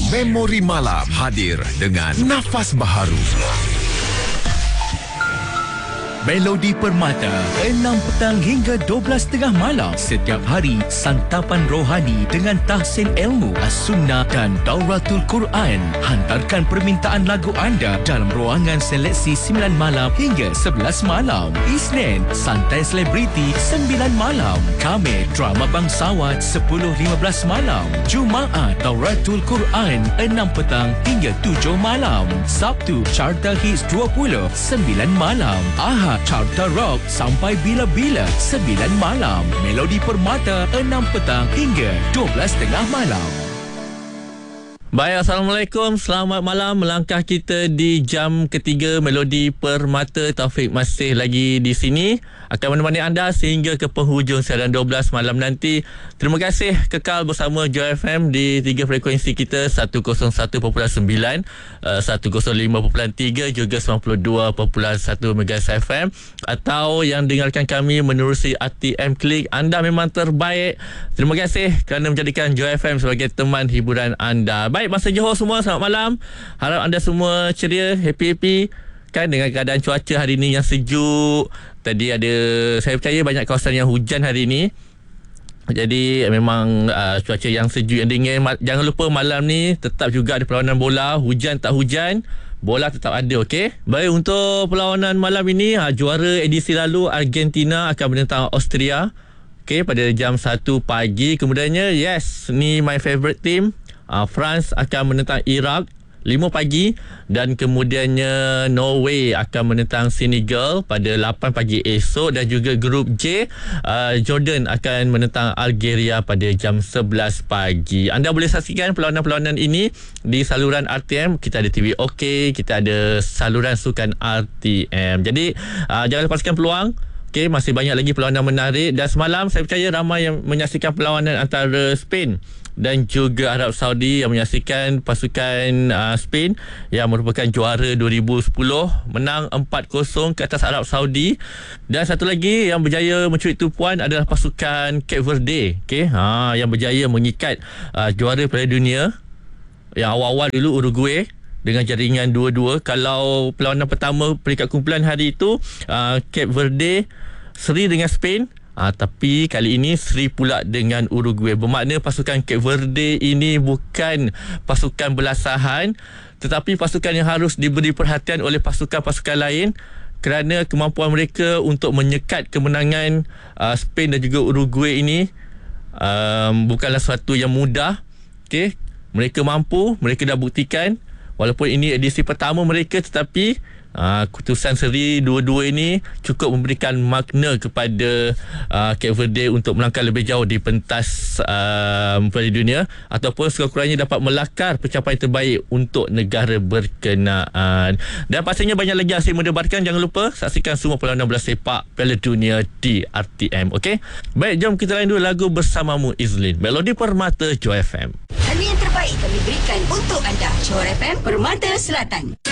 Memori Malam hadir dengan nafas baharu. Melodi Permata 6 petang hingga 12.30 malam. Setiap hari santapan rohani dengan tahsin ilmu, as-sunnah dan dauratul Quran. Hantarkan permintaan lagu anda dalam ruangan seleksi 9 malam hingga 11 malam. Isnin, santai selebriti 9 malam. Khamis, drama bangsawan 10.15 malam. Jumaat, dauratul Quran 6 petang hingga 7 malam. Sabtu, Carta Hits 20 9 malam. Ahad, Carta Rock sampai bila-bila 9 malam. Melodi Permata 6 petang hingga 12.30 malam. Baik, Assalamualaikum. Selamat malam. Melangkah kita di jam ketiga Melodi Permata. Taufik masih lagi di sini akan menemani anda sehingga ke penghujung siaran 12 malam nanti. Terima kasih kekal bersama Joy FM di 3 frekuensi kita, 101.9, 105.3 juga 92.1 MHz FM, atau yang dengarkan kami menerusi RTM Klik. Anda memang terbaik. Terima kasih kerana menjadikan Joy FM sebagai teman hiburan anda. Baik, masa Johor semua, selamat malam. Harap anda semua ceria, happy-happy kan dengan keadaan cuaca hari ini yang sejuk. Tadi ada, saya percaya banyak kawasan yang hujan hari ini. Jadi memang cuaca yang sejuk, yang dingin. Jangan lupa malam ni tetap juga ada perlawanan bola. Hujan tak hujan, bola tetap ada, okey? Baik, untuk perlawanan malam ini, juara edisi lalu Argentina akan menentang Austria, okey, pada jam 1 pagi. Kemudiannya, yes, ni my favourite team, France akan menentang Iraq 5 pagi, dan kemudiannya Norway akan menentang Senegal pada 8 pagi esok, dan juga grup J, Jordan akan menentang Algeria pada jam 11 pagi. Anda boleh saksikan perlawanan-perlawanan ini di saluran RTM. Kita ada TV OK, kita ada saluran sukan RTM. Jadi jangan lepaskan peluang. Okay, masih banyak lagi perlawanan menarik, dan semalam saya percaya ramai yang menyaksikan perlawanan antara Spain dan juga Arab Saudi, yang menyaksikan pasukan Spain yang merupakan juara 2010 menang 4-0 ke atas Arab Saudi, dan satu lagi yang berjaya mencuri tumpuan adalah pasukan Cape Verde, yang berjaya mengikat juara Piala Dunia yang awal-awal dulu Uruguay dengan jaringan 2-2. Kalau perlawanan pertama peringkat kumpulan hari itu, Cape Verde seri dengan Spain, tapi kali ini seri pula dengan Uruguay. Bermakna pasukan Cape Verde ini bukan pasukan belasahan, tetapi pasukan yang harus diberi perhatian oleh pasukan-pasukan lain, kerana kemampuan mereka untuk menyekat kemenangan Spain dan juga Uruguay ini bukanlah sesuatu yang mudah. Okay? Mereka mampu, mereka dah buktikan. Walaupun ini edisi pertama mereka, tetapi keputusan seri 2-2 ini cukup memberikan makna kepada Cape Verde untuk melangkah lebih jauh di pentas Piala Dunia, ataupun sekurang-kurangnya dapat melakar pencapaian terbaik untuk negara berkenaan. Dan pastinya banyak lagi hasil mendebarkan. Jangan lupa saksikan semua perlawanan bola sepak Piala Dunia di RTM. Okey? Baik, jom kita lain dulu lagu bersamamu Izlin. Melodi Permata Joy FM. Hanya yang terbaik kami berikan untuk anda. Johor FM Permata Selatan.